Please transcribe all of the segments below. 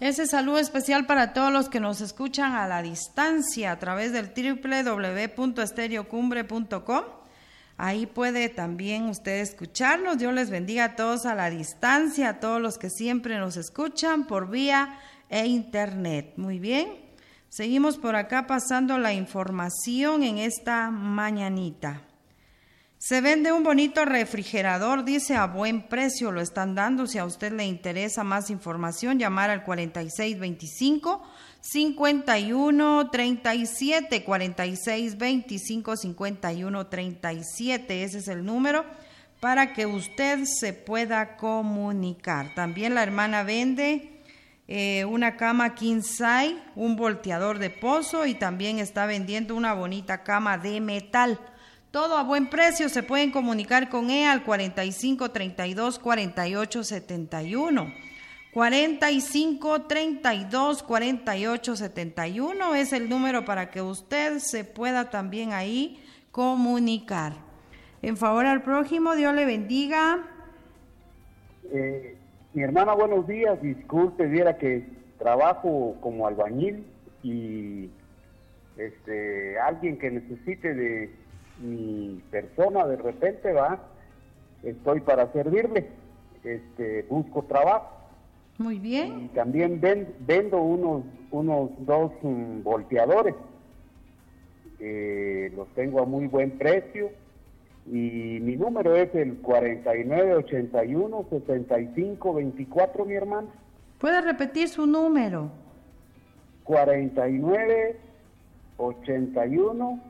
Ese saludo especial para todos los que nos escuchan a la distancia a través del www.estereocumbre.com. Ahí puede también usted escucharnos. Dios les bendiga a todos a la distancia, a todos los que siempre nos escuchan por vía e internet. Muy bien, seguimos por acá pasando la información en esta mañanita. Se vende un bonito refrigerador, dice, a buen precio lo están dando. Si a usted le interesa más información, llamar al 4625-5137, 4625-5137, ese es el número para que usted se pueda comunicar. También la hermana vende una cama king size, un volteador de pozo y también está vendiendo una bonita cama de metal. Todo a buen precio. Se pueden comunicar con ella al 4532-4871. 4532-4871 es el número para que usted se pueda también ahí comunicar. En favor al prójimo, Dios le bendiga. Mi hermana, buenos días. Disculpe, viera que trabajo como albañil y alguien que necesite de mi persona de repente estoy para servirle, busco trabajo. Muy bien. Y también vendo unos 2 volteadores, los tengo a muy buen precio y mi número es el 4981-6524, mi hermana. ¿Puede repetir su número? 4981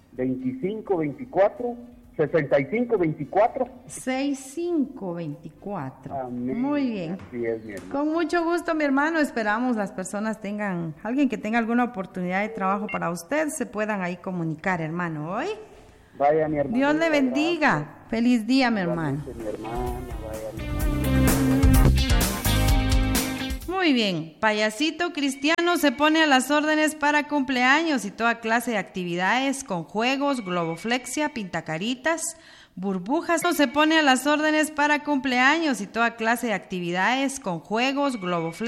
2524 6524 6524. Amén. Muy bien. Así es, mi hermano. Con mucho gusto, mi hermano. Esperamos las personas alguien que tenga alguna oportunidad de trabajo para usted, se puedan ahí comunicar, hermano. ¿Hoy? Vaya, mi hermano. Dios le bendiga. Gracias. Feliz día, mi hermano. Mi hermana, vaya, mi hermano. Muy bien, Payasito Cristiano se pone a las órdenes para cumpleaños y toda clase de actividades con juegos, globoflexia, pintacaritas, burbujas. Se pone a las órdenes para cumpleaños y toda clase de actividades con juegos, globoflexia.